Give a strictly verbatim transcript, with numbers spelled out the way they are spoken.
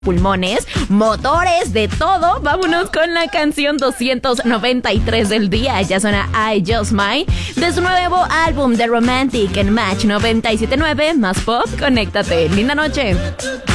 pulmones, motores, de todo. Vámonos con la canción doscientos noventa y tres del día. Ya suena I Just Might de su nuevo álbum The Romantic en Match noventa y siete punto nueve. Más pop, conéctate. Linda noche.